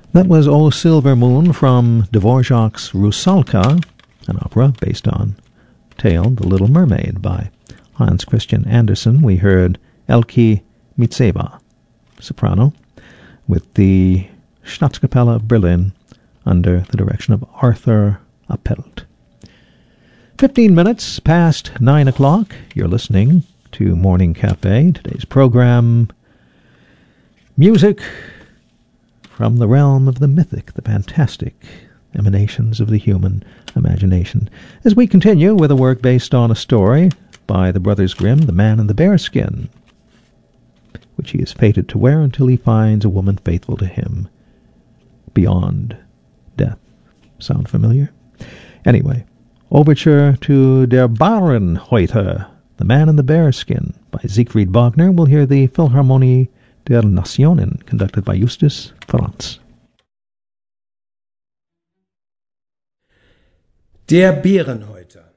That was O Silver Moon from Dvorak's Rusalka, an opera based on tale The Little Mermaid by Hans Christian Andersen. We heard Elke Mitseva, soprano, with the Staatskapelle of Berlin under the direction of Arthur Appelt. 15 minutes past 9 o'clock. You're listening to Morning Cafe. Today's program, music from the realm of the mythic, the fantastic, emanations of the human imagination. As we continue with a work based on a story by the Brothers Grimm, The Man in the Bearskin, which he is fated to wear until he finds a woman faithful to him beyond death. Sound familiar? Anyway, overture to Der Bärenhäuter, The Man in the Bearskin, by Siegfried Wagner. We'll hear the Philharmonie der Nationen, conducted by Justus Franz. Der Bärenhäuter.